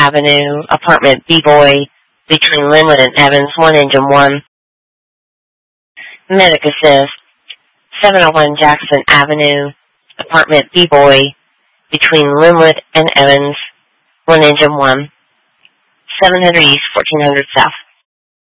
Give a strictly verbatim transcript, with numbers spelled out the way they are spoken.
Avenue, apartment B-Boy, between Linwood and Evans, one engine one. Medic Assist, seven oh one Jackson Avenue, apartment B-Boy, between Linwood and Evans, one engine one. seven hundred East, fourteen hundred South.